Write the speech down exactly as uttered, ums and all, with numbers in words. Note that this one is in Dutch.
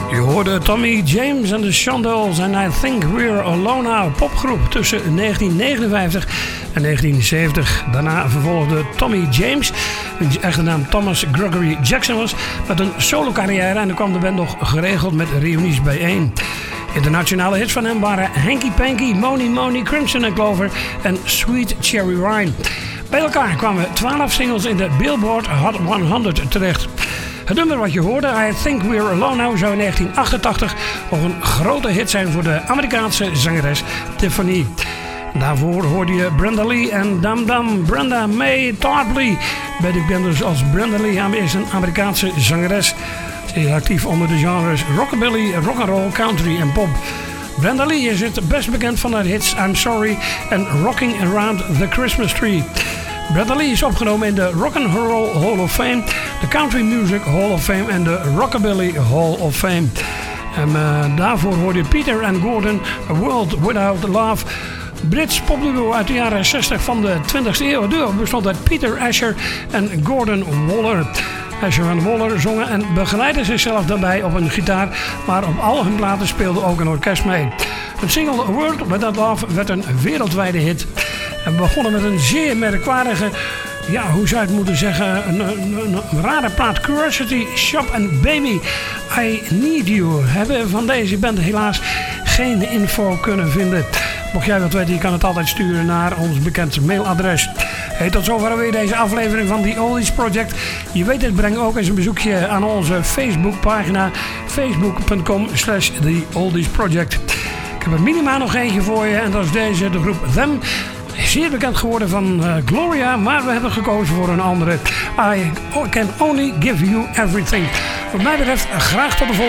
Je hoorde Tommy James en de Shondells en I Think We're Alone Now, popgroep tussen negentien negenenvijftig en negentien zeventig. Daarna vervolgde Tommy James, wiens echte naam Thomas Gregory Jackson was, met een solo carrière en dan kwam de band nog geregeld met reunies bijeen. Internationale hits van hem waren Hanky Panky, Money Money, Crimson and Clover en Sweet Cherry Wine. Bij elkaar kwamen twaalf singles in de Billboard Hot honderd terecht. Het nummer wat je hoorde, I Think We're Alone Now, zou in negentien achtentachtig nog een grote hit zijn voor de Amerikaanse zangeres Tiffany. Daarvoor hoorde je Brenda Lee en Dum Dum, Brenda Mae Tarpley. Bij de band dus als Brenda Lee is een Amerikaanse zangeres. Ze is actief onder de genres rockabilly, rock'n'roll, country en pop. Brenda Lee is het best bekend van haar hits I'm Sorry en Rocking Around the Christmas Tree. Brenda Lee is opgenomen in de Rock'n'Roll Hall of Fame, de Country Music Hall of Fame en de Rockabilly Hall of Fame. En uh, daarvoor hoorde je Peter and Gordon, A World Without Love. Brits popduo uit de jaren zestig van de twintigste eeuw. Het duo bestond uit Peter Asher en Gordon Waller. Asher en Waller zongen en begeleidden zichzelf daarbij op een gitaar, maar op al hun platen speelde ook een orkest mee. Het single A World Without Love werd een wereldwijde hit. En we begonnen met een zeer merkwaardige, ja, hoe zou je het moeten zeggen, een, een, een rare plaat. Curiosity Shop and Baby, I Need You. Hebben van deze band helaas geen info kunnen vinden. Mocht jij dat weten, je kan het altijd sturen naar ons bekend mailadres. Hey, tot zover weer deze aflevering van The Oldies Project. Je weet het, breng ook eens een bezoekje aan onze Facebookpagina. facebook punt com slash The Oldies Project. Ik heb er minimaal nog eentje voor je en dat is deze, de groep Them. Zeer bekend geworden van uh, Gloria, maar we hebben gekozen voor een andere. I Can Only Give You Everything. Wat mij betreft, graag tot de volgende.